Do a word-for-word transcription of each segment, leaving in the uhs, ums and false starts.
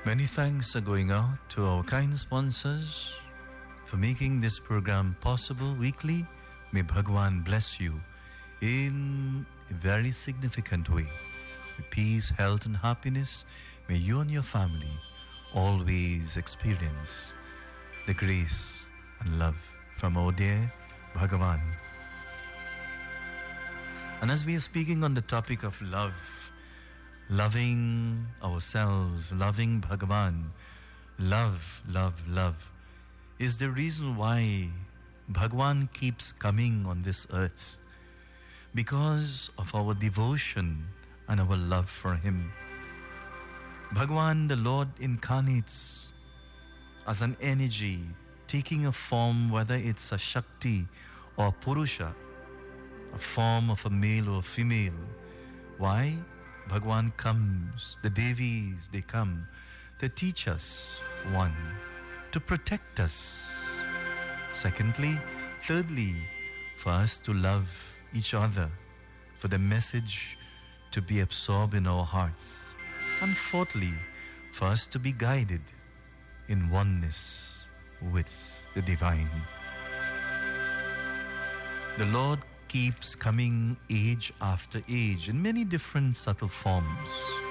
Many thanks are going out to our kind sponsors for making this program possible weekly. May Bhagwan bless you in a very significant way. With peace, health and happiness, may you and your family always experience the grace and love from our dear Bhagavan. And as we are speaking on the topic of love, loving ourselves, loving Bhagavan, love, love, love, is the reason why Bhagavan keeps coming on this earth. Because of our devotion and our love for Him. Bhagavan, the Lord, incarnates as an energy, taking a form, whether it's a Shakti or a Purusha, a form of a male or a female. Why? Bhagavan comes, the Devis, they come to teach us, one, to protect us. Secondly, thirdly, for us to love each other, for the message to be absorbed in our hearts. And fourthly, for us to be guided in oneness with the divine. The Lord keeps coming age after age in many different subtle forms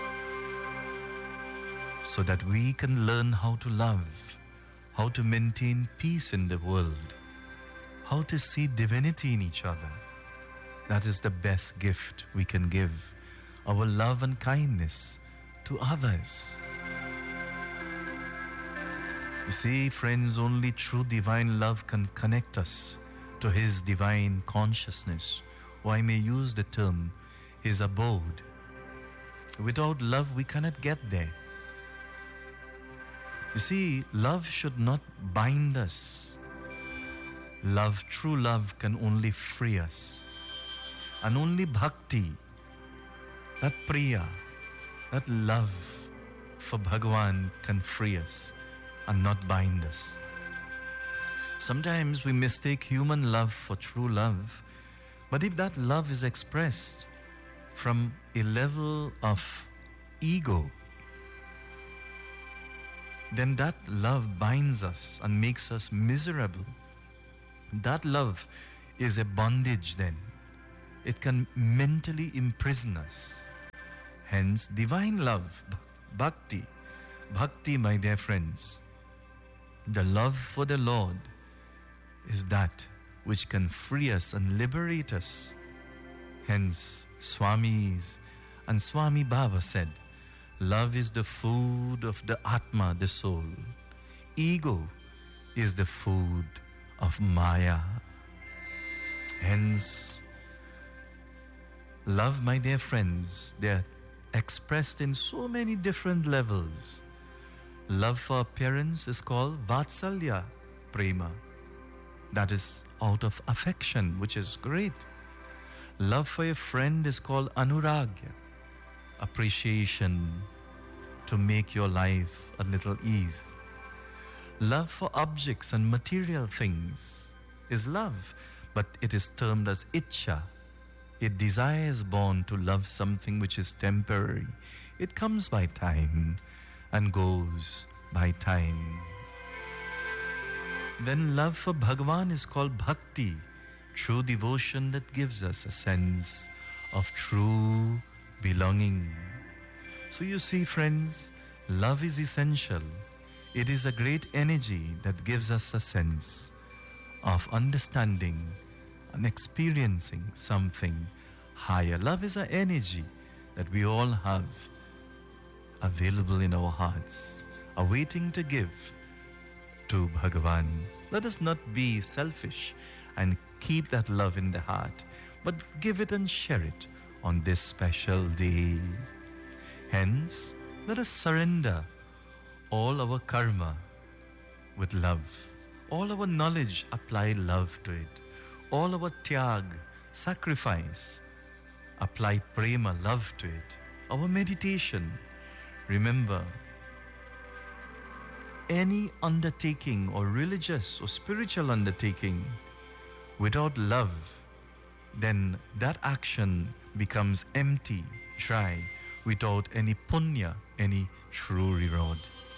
so that we can learn how to love, how to maintain peace in the world, how to see divinity in each other. That is the best gift we can give, our love and kindness to others. You see, friends, only true divine love can connect us to His divine consciousness, or I may use the term, His abode. Without love, we cannot get there. You see, love should not bind us. Love, true love, can only free us. And only bhakti, that priya, that love for Bhagavan can free us and not bind us. Sometimes we mistake human love for true love, but if that love is expressed from a level of ego, then that love binds us and makes us miserable. That love is a bondage then. It can mentally imprison us. Hence, divine love, bhakti. Bhakti, my dear friends, the love for the Lord is that which can free us and liberate us. Hence, Swamis and Swami Baba said, love is the food of the Atma, the soul. Ego is the food of Maya. Hence, love, my dear friends, they are expressed in so many different levels. Love for parents is called Vatsalya Prema. That is out of affection, which is great. Love for a friend is called Anuragya, appreciation to make your life a little ease. Love for objects and material things is love, but it is termed as Ichcha. A desire is born to love something which is temporary. It comes by time and goes by time. Then love for Bhagavan is called Bhakti, true devotion that gives us a sense of true belonging. So you see, friends, love is essential. It is a great energy that gives us a sense of understanding and experiencing something higher. Love is an energy that we all have available in our hearts, awaiting to give to Bhagavan. Let us not be selfish and keep that love in the heart, but give it and share it on this special day. Hence, let us surrender all our karma with love. All our knowledge, apply love to it. All our tyag, sacrifice, apply prema, love to it. Our meditation, remember, any undertaking or religious or spiritual undertaking without love, then that action becomes empty, dry, without any punya, any true reward.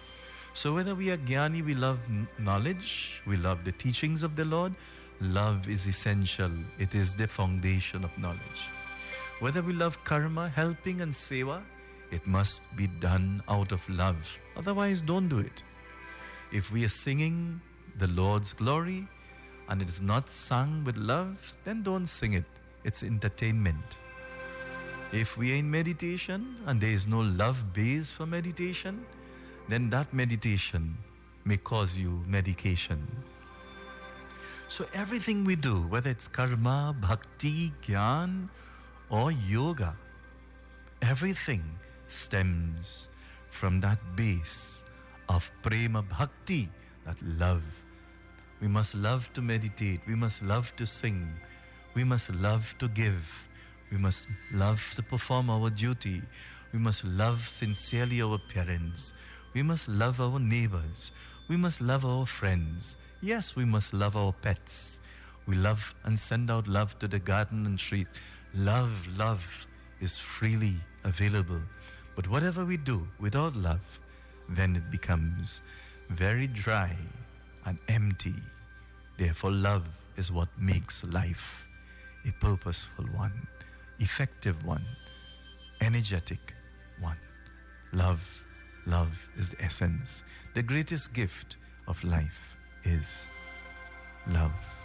So whether we are jnani, we love n- knowledge, we love the teachings of the Lord. Love is essential. It is the foundation of knowledge. Whether we love karma, helping and seva, it must be done out of love. Otherwise, don't do it. If we are singing the Lord's glory and it is not sung with love, then don't sing it. It's entertainment. If we are in meditation and there is no love base for meditation, then that meditation may cause you medication. So everything we do, whether it's karma, bhakti, gyan, or yoga, everything stems from that base of prema bhakti, that love. We must love to meditate. We must love to sing. We must love to give. We must love to perform our duty. We must love sincerely our parents. We must love our neighbors. We must love our friends. Yes, we must love our pets. We love and send out love to the garden and street. Love, love is freely available. But whatever we do without love, then it becomes very dry and empty. Therefore, love is what makes life a purposeful one, effective one, energetic one. Love, love is the essence. The greatest gift of life is love.